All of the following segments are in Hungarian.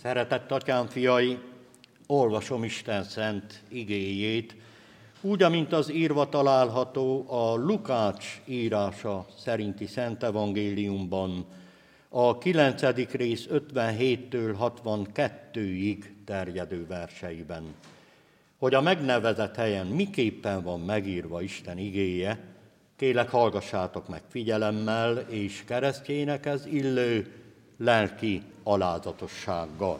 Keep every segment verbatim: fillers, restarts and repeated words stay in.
Szeretett atyám fiai, olvasom Isten szent igéjét, úgy, amint az írva található a Lukács írása szerinti Szent Evangéliumban, a kilencedik rész ötvenhéttől hatvankettőig terjedő verseiben. Hogy a megnevezett helyen miképpen van megírva Isten igéje, kélek hallgassátok meg figyelemmel és keresztjénekhez illő lelki alázatossággal.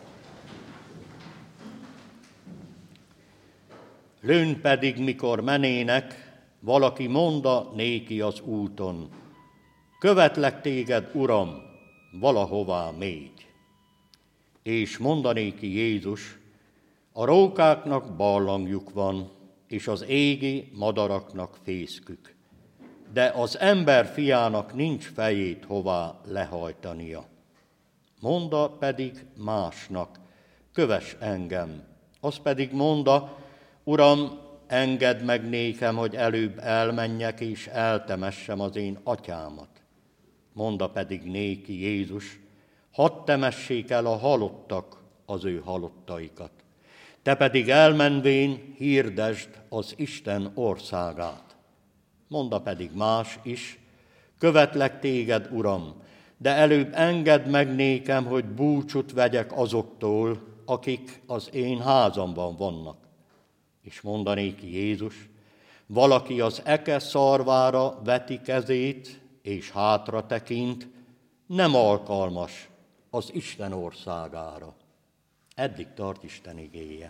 Lőn pedig, mikor menének, valaki monda néki az úton, követlek téged, Uram, valahová mégy. És mondanéki Jézus, a rókáknak barlangjuk van, és az égi madaraknak fészkük, de az ember fiának nincs fejét hová lehajtania. Monda pedig másnak, kövess engem, az pedig monda, Uram, engedd meg nékem, hogy előbb elmenjek és eltemessem az én atyámat. Monda pedig néki Jézus, hadd temessék el a halottak az ő halottaikat. Te pedig elmenvén hirdesd az Isten országát. Monda pedig más is, követlek téged, Uram, de előbb engedd meg nékem, hogy búcsút vegyek azoktól, akik az én házamban vannak. És mondanéki Jézus, valaki az eke szarvára veti kezét, és hátra tekint, nem alkalmas az Isten országára. Eddig tart Isten igéje.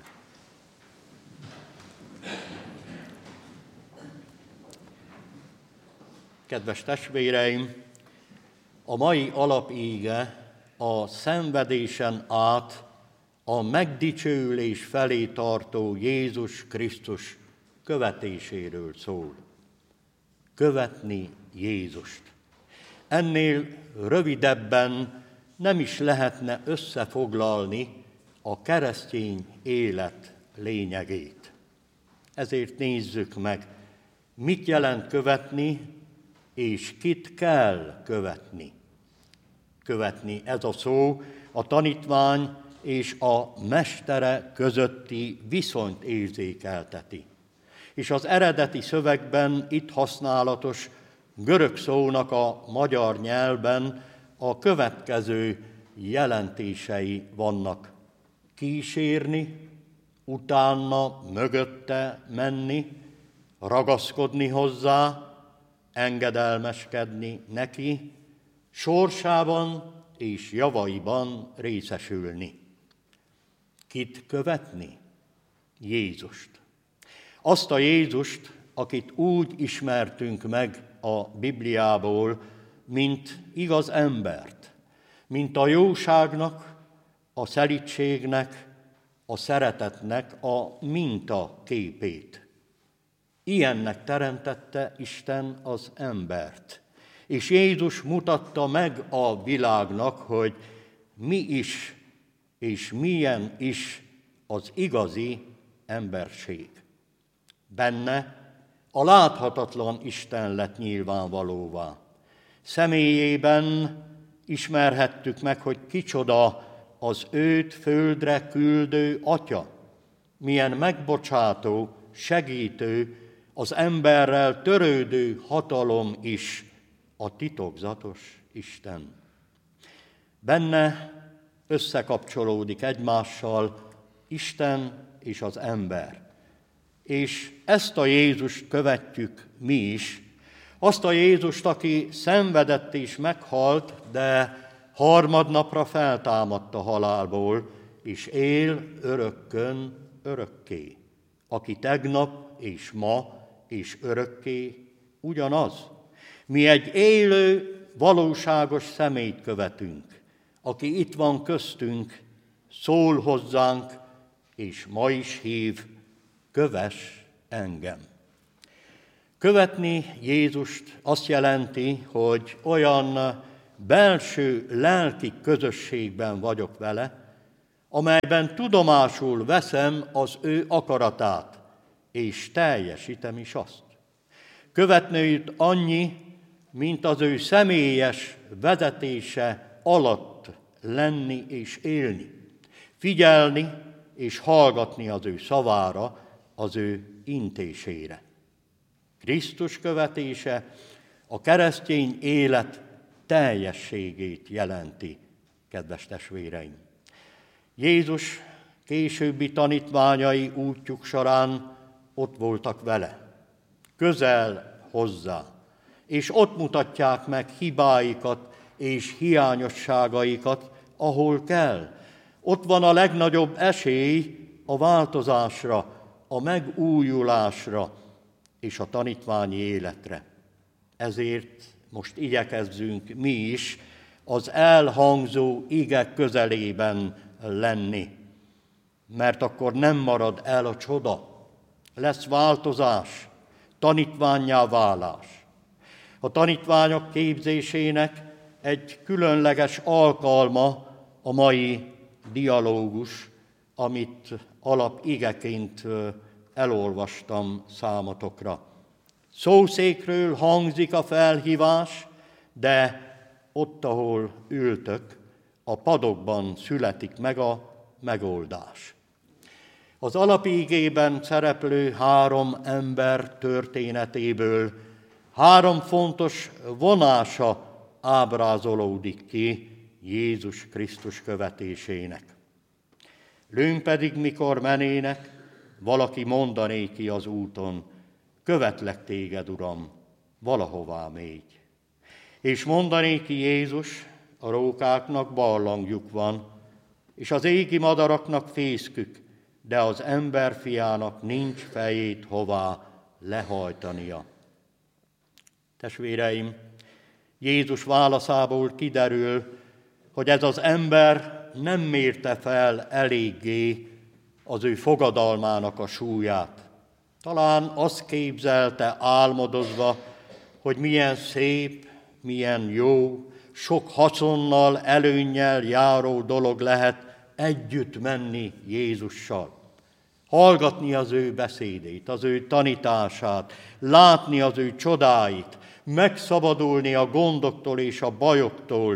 Kedves testvéreim, a mai alapíge a szenvedésen át a megdicsőülés felé tartó Jézus Krisztus követéséről szól. Követni Jézust. Ennél rövidebben nem is lehetne összefoglalni a keresztény élet lényegét. Ezért nézzük meg, mit jelent követni, és kit kell követni. Követni, ez a szó a tanítvány és a mestere közötti viszonyt érzékelteti. És az eredeti szövegben itt használatos görög szónak a magyar nyelvben a következő jelentései vannak. Kísérni, utána, mögötte menni, ragaszkodni hozzá, engedelmeskedni neki, sorsában és javaiban részesülni. Kit követni? Jézust. Azt a Jézust, akit úgy ismertünk meg a Bibliából, mint igaz embert, mint a jóságnak, a szelídségnek, a szeretetnek a mintaképét. Ilyennek teremtette Isten az embert. És Jézus mutatta meg a világnak, hogy mi is és milyen is az igazi emberség. Benne a láthatatlan Isten lett nyilvánvalóvá. Személyében ismerhettük meg, hogy kicsoda az őt földre küldő Atya, milyen megbocsátó, segítő, az emberrel törődő hatalom is a titokzatos Isten. Benne összekapcsolódik egymással Isten és az ember. És ezt a Jézust követjük mi is, azt a Jézust, aki szenvedett és meghalt, de harmadnapra feltámadt a halálból, és él örökkön örökké. Aki tegnap és ma és örökké ugyanaz. Mi egy élő, valóságos személyt követünk, aki itt van köztünk, szól hozzánk, és ma is hív, kövess engem. Követni Jézust azt jelenti, hogy olyan belső lelki közösségben vagyok vele, amelyben tudomásul veszem az ő akaratát, és teljesítem is azt. Követni őt annyi, mint az ő személyes vezetése alatt lenni és élni. figyelni és hallgatni az ő szavára, az ő intésére. Krisztus követése a keresztény élet teljességét jelenti, kedves testvéreim. Jézus későbbi tanítványai útjuk során ott voltak vele, közel hozzá, és ott mutatják meg hibáikat és hiányosságaikat, ahol kell. Ott van a legnagyobb esély a változásra, a megújulásra és a tanítványi életre. Ezért most igyekezzünk mi is az elhangzó ige közelében lenni, mert akkor nem marad el a csoda, lesz változás, tanítvánnyá válás. A tanítványok képzésének egy különleges alkalma a mai dialógus, amit alapigeként elolvastam számotokra. Szószékről hangzik a felhívás, de ott, ahol ültök, a padokban születik meg a megoldás. Az alapigében szereplő három ember történetéből három fontos vonása ábrázolódik ki Jézus Krisztus követésének. Lőnk pedig, mikor menének, valaki mondanéki az úton, követlek téged, Uram, valahová mégy. És mondanéki Jézus, a rókáknak barlangjuk van, és az égi madaraknak fészkük, de az emberfiának nincs fejét hová lehajtania. Testvéreim, Jézus válaszából kiderül, hogy ez az ember nem mérte fel eléggé az ő fogadalmának a súlyát. Talán azt képzelte álmodozva, hogy milyen szép, milyen jó, sok haszonnal, előnnyel járó dolog lehet együtt menni Jézussal. Hallgatni az ő beszédét, az ő tanítását, látni az ő csodáit, megszabadulni a gondoktól és a bajoktól,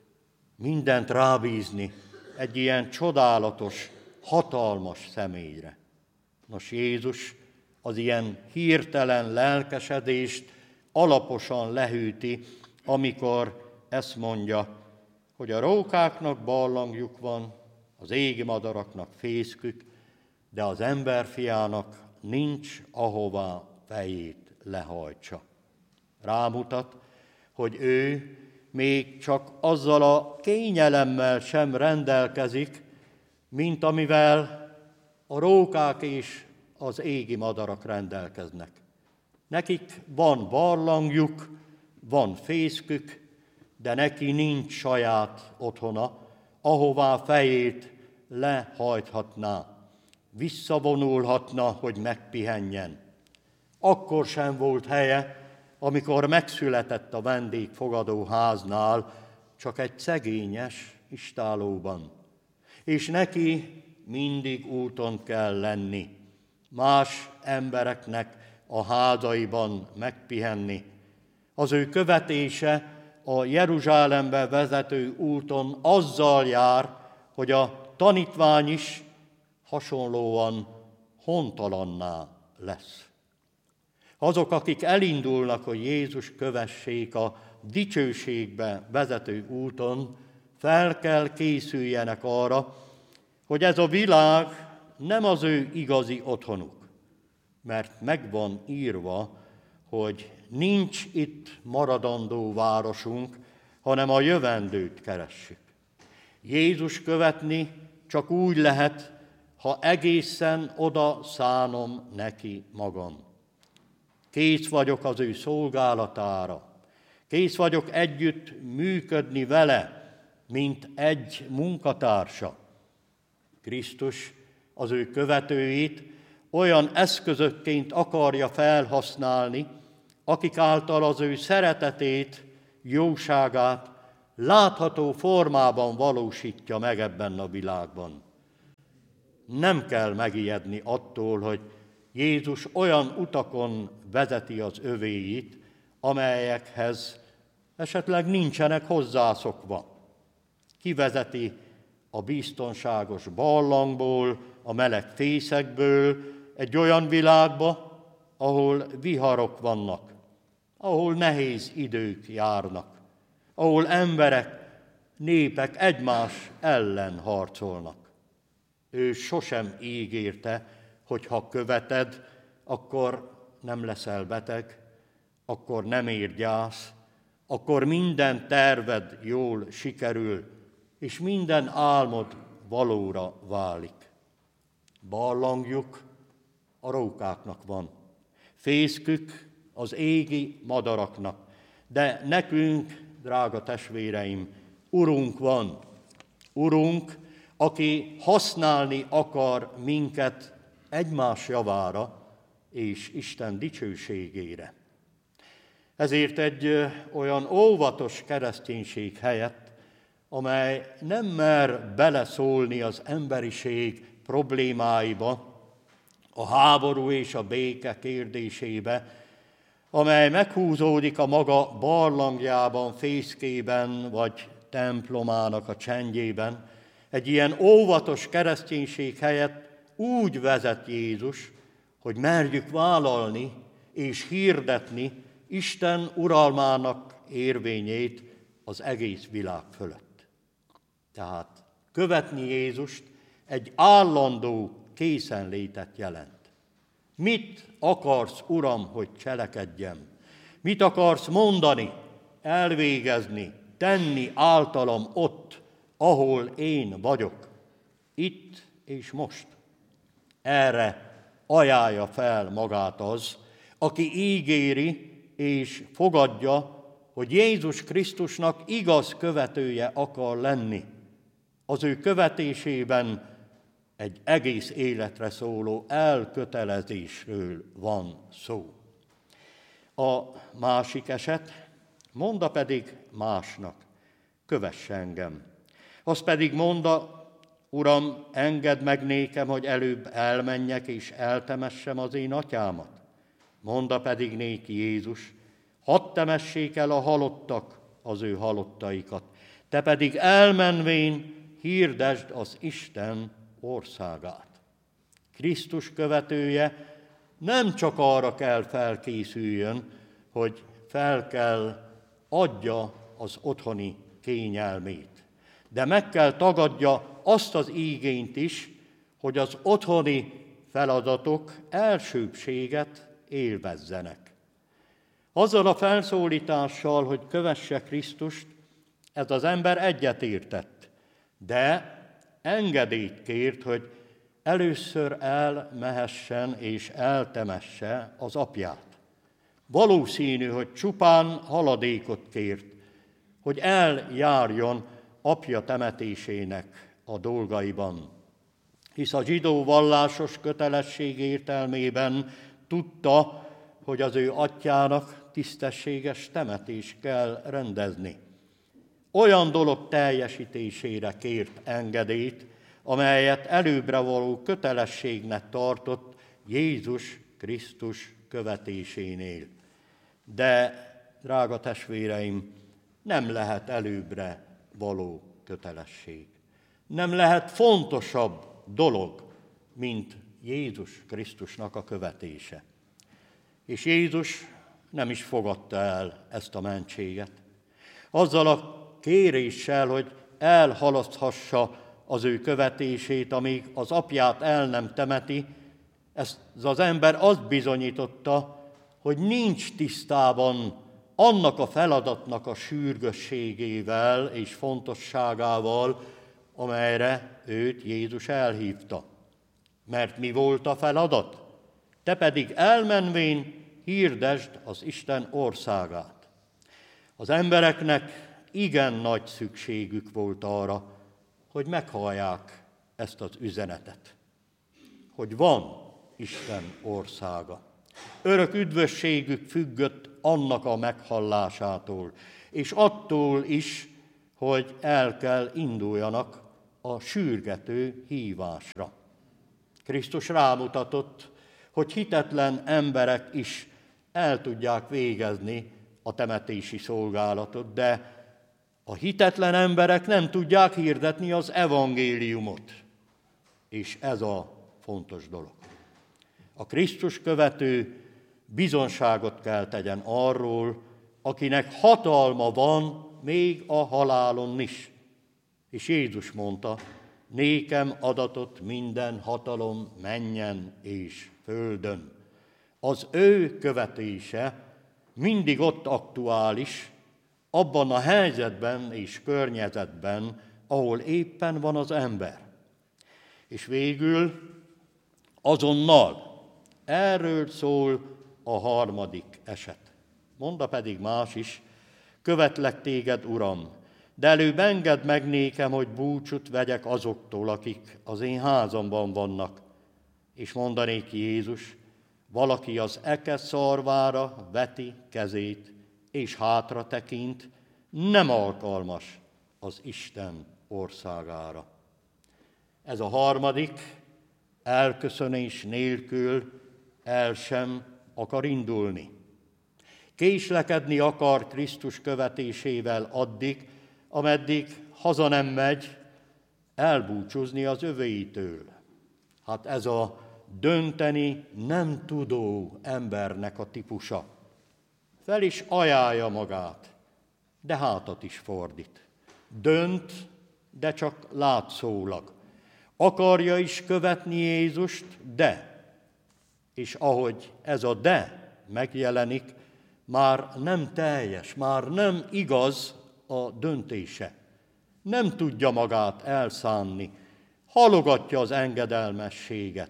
mindent rábízni egy ilyen csodálatos, hatalmas személyre. Nos, Jézus az ilyen hirtelen lelkesedést alaposan lehűti, amikor ezt mondja, hogy a rókáknak barlangjuk van, az égi madaraknak fészkük, de az emberfiának nincs ahová fejét lehajtsa. Rámutat, hogy ő még csak azzal a kényelemmel sem rendelkezik, mint amivel a rókák és az égi madarak rendelkeznek. Nekik van barlangjuk, van fészkük, de neki nincs saját otthona, ahová fejét lehajthatná, visszavonulhatna, hogy megpihenjen. Akkor sem volt helye, amikor megszületett a vendégfogadó háznál, csak egy szegényes istállóban. És neki mindig úton kell lenni, más embereknek a házaiban megpihenni. Az ő követése a Jeruzsálembe vezető úton azzal jár, hogy a tanítvány is hasonlóan hontalanná lesz. Azok, akik elindulnak, hogy Jézus kövessék a dicsőségbe vezető úton, fel kell készüljenek arra, hogy ez a világ nem az ő igazi otthonuk, mert meg van írva, hogy nincs itt maradandó városunk, hanem a jövendőt keressük. Jézus követni csak úgy lehet, ha egészen oda szánom neki magam. Kész vagyok az ő szolgálatára, kész vagyok együtt működni vele, mint egy munkatársa. Krisztus az ő követőit olyan eszközökként akarja felhasználni, akik által az ő szeretetét, jóságát látható formában valósítja meg ebben a világban. Nem kell megijedni attól, hogy Jézus olyan utakon vezeti az övéit, amelyekhez esetleg nincsenek hozzászokva. Kivezeti a biztonságos barlangból, a meleg fészekből egy olyan világba, ahol viharok vannak, ahol nehéz idők járnak, ahol emberek, népek egymás ellen harcolnak. Ő sosem ígérte, hogy ha követed, akkor nem leszel beteg, akkor nem ér gyász, akkor minden terved jól sikerül, és minden álmod valóra válik. Barlangjuk a rókáknak van, fészkük az égi madaraknak, de nekünk, drága testvéreim, Urunk van, Urunk, aki használni akar minket egymás javára és Isten dicsőségére. Ezért egy olyan óvatos kereszténység helyett, amely nem mer beleszólni az emberiség problémáiba, a háború és a béke kérdésébe, amely meghúzódik a maga barlangjában, fészkében, vagy templomának a csendjében, egy ilyen óvatos kereszténység helyett úgy vezet Jézus, hogy merjük vállalni és hirdetni Isten uralmának érvényét az egész világ fölött. Tehát követni Jézust egy állandó készenlétet jelent. Mit akarsz, Uram, hogy cselekedjem? Mit akarsz mondani, elvégezni, tenni általam ott, ahol én vagyok? Itt és most. Erre ajánlja fel magát az, aki ígéri és fogadja, hogy Jézus Krisztusnak igaz követője akar lenni. Az ő követésében egy egész életre szóló elkötelezésről van szó. A másik eset, monda pedig másnak, kövess engem. Az pedig monda, Uram, engedd meg nékem, hogy előbb elmenjek és eltemessem az én atyámat. Monda pedig néki Jézus, hadd temessék el a halottak az ő halottaikat, te pedig elmenvén hirdesd az Isten országát. Krisztus követője nem csak arra kell felkészüljön, hogy fel kell adja az otthoni kényelmét, de meg kell tagadja azt az igényt is, hogy az otthoni feladatok elsőbbséget élvezzenek. Azzal a felszólítással, hogy kövesse Krisztust, ez az ember egyetértett, de engedélyt kért, hogy először elmehessen és eltemesse az apját. Valószínű, hogy csupán haladékot kért, hogy eljárjon apja temetésének a dolgaiban. Hisz a zsidó vallásos kötelesség értelmében tudta, hogy az ő atyának tisztességes temetést kell rendezni. Olyan dolog teljesítésére kért engedélyt, amelyet előbbre való kötelességnek tartott Jézus Krisztus követésénél. De, drága testvéreim, nem lehet előbbre való kötelesség. Nem lehet fontosabb dolog, mint Jézus Krisztusnak a követése. És Jézus nem is fogadta el ezt a mentséget. Azzal a kéréssel, hogy elhalaszthassa az ő követését, amíg az apját el nem temeti, ez az ember azt bizonyította, hogy nincs tisztában annak a feladatnak a sürgősségével és fontosságával, amelyre őt Jézus elhívta. Mert mi volt a feladat? Te pedig elmenvén hirdesd az Isten országát. Az embereknek igen nagy szükségük volt arra, hogy meghallják ezt az üzenetet, hogy van Isten országa. Örök üdvösségük függött annak a meghallásától, és attól is, hogy el kell induljanak a sürgető hívásra. Krisztus rámutatott, hogy hitetlen emberek is el tudják végezni a temetési szolgálatot, de A hitetlen emberek nem tudják hirdetni az evangéliumot, és ez a fontos dolog. A Krisztus követő bizonságot kell tegyen arról, akinek hatalma van még a halálon is. És Jézus mondta, nékem adatott minden hatalom mennyen és földön. Az ő követése mindig ott aktuális, abban a helyzetben és környezetben, ahol éppen van az ember. És végül azonnal erről szól a harmadik eset. Monda pedig más is, követlek téged, Uram, de előbb engedd meg nékem, hogy búcsút vegyek azoktól, akik az én házamban vannak. És mondanék Jézus, valaki az eke szarvára veti kezét, és hátra tekint, nem alkalmas az Isten országára. Ez a harmadik, elköszönés nélkül el sem akar indulni. Késlekedni akar Krisztus követésével addig, ameddig haza nem megy, elbúcsúzni az övéitől. Hát ez a dönteni nem tudó embernek a típusa. Fel is ajánlja magát, de hátat is fordít. Dönt, de csak látszólag. Akarja is követni Jézust, de, és ahogy ez a de megjelenik, már nem teljes, már nem igaz a döntése. Nem tudja magát elszánni, halogatja az engedelmességet.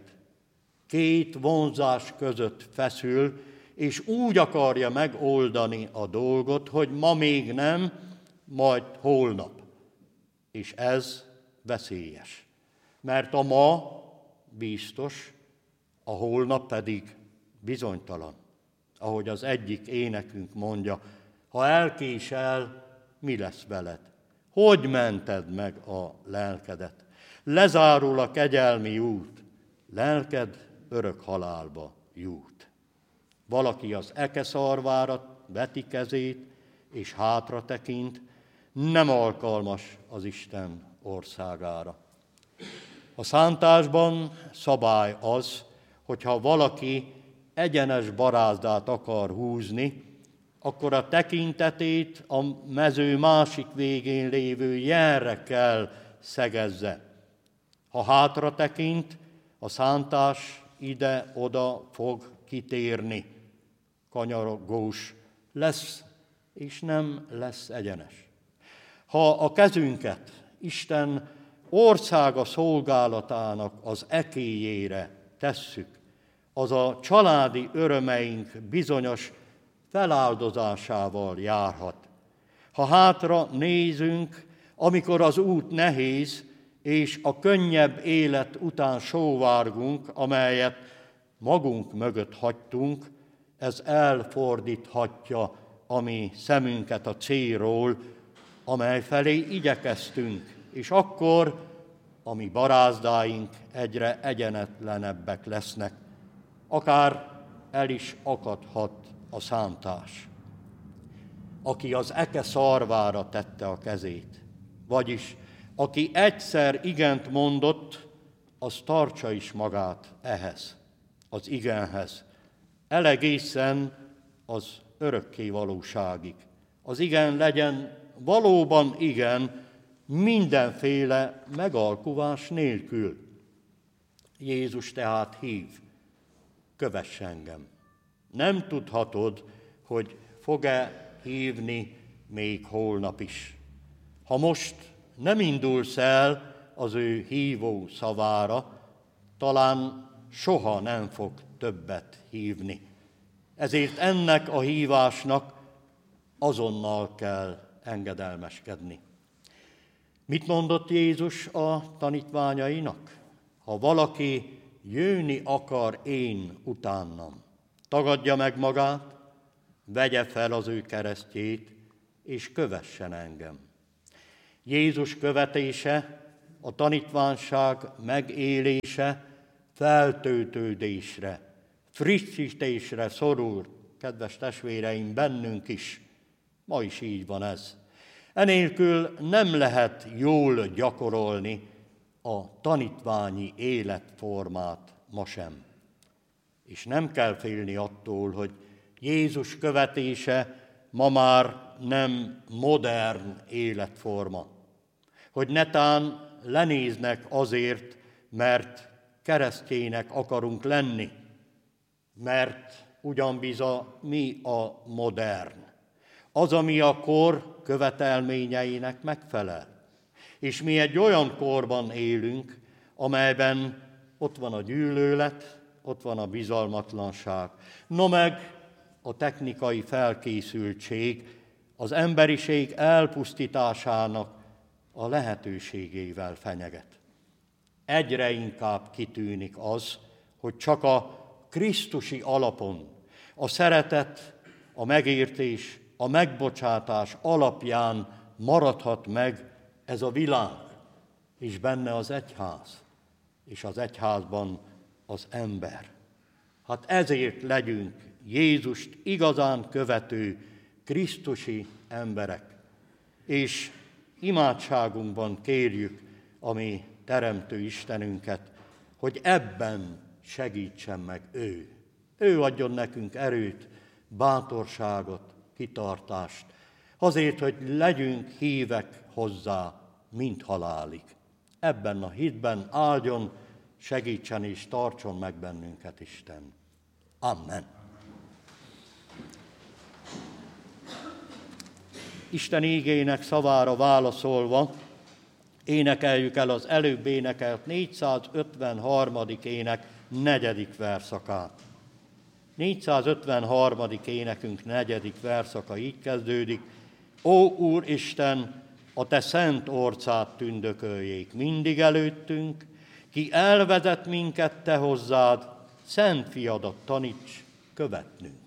Két vonzás között feszül, és úgy akarja megoldani a dolgot, hogy ma még nem, majd holnap. És ez veszélyes. Mert a ma biztos, a holnap pedig bizonytalan. Ahogy az egyik énekünk mondja, ha elkésel, mi lesz veled? Hogy mented meg a lelkedet? Lezárul a kegyelmi út, lelked örök halálba jut. Valaki az eke szarvára veti kezét, és hátra tekint, nem alkalmas az Isten országára. A szántásban szabály az, hogyha valaki egyenes barázdát akar húzni, akkor a tekintetét a mező másik végén lévő jelre kell szegezze. Ha hátra tekint, a szántás ide-oda fog kitérni. Kanyargós lesz, és nem lesz egyenes. Ha a kezünket Isten országa szolgálatának az ekélyére tesszük, az a családi örömeink bizonyos feláldozásával járhat. Ha hátra nézünk, amikor az út nehéz, és a könnyebb élet után sóvárgunk, amelyet magunk mögött hagytunk, ez elfordíthatja a mi szemünket a célról, amely felé igyekeztünk, és akkor a mi barázdáink egyre egyenetlenebbek lesznek. Akár el is akadhat a szántás. Aki az eke szarvára tette a kezét, vagyis aki egyszer igent mondott, az tartsa is magát ehhez, az igenhez, elegészen az örökké valóságig. Az igen legyen valóban igen, mindenféle megalkuvás nélkül. Jézus tehát hív, kövess engem. Nem tudhatod, hogy fog-e hívni még holnap is. Ha most nem indulsz el az ő hívó szavára, talán soha nem fog többet hívni. Ezért ennek a hívásnak azonnal kell engedelmeskedni. Mit mondott Jézus a tanítványainak? Ha valaki jönni akar én utánam, tagadja meg magát, vegye fel az ő keresztjét, és kövessen engem. Jézus követése, a tanítványság megélése feltöltődésre, frissítésre szorul, kedves testvéreim, bennünk is. Ma is így van ez. Enélkül nem lehet jól gyakorolni a tanítványi életformát ma sem. És nem kell félni attól, hogy Jézus követése ma már nem modern életforma. Hogy netán lenéznek azért, mert keresztjének akarunk lenni, mert ugyan biza mi a modern. Az, ami a kor követelményeinek megfelel. És mi egy olyan korban élünk, amelyben ott van a gyűlölet, ott van a bizalmatlanság, no meg a technikai felkészültség az emberiség elpusztításának a lehetőségével fenyeget. Egyre inkább kitűnik az, hogy csak a krisztusi alapon, a szeretet, a megértés, a megbocsátás alapján maradhat meg ez a világ, és benne az egyház, és az egyházban az ember. Hát ezért legyünk Jézust igazán követő krisztusi emberek, és imádságunkban kérjük a mi teremtő Istenünket, hogy ebben segítsen meg ő. Ő adjon nekünk erőt, bátorságot, kitartást, azért, hogy legyünk hívek hozzá, mint halálig. Ebben a hitben áldjon, segítsen és tartson meg bennünket Isten. Amen. Isten ígének szavára válaszolva énekeljük el az előbb énekelt négyszázötvenharmadik ének negyedik verszakát. négyszázötvenharmadik énekünk negyedik verszaka így kezdődik. Ó Úr Isten, a te szent orcát tündököljék mindig előttünk, ki elvezet minket te hozzád, szent fiadat taníts követnünk.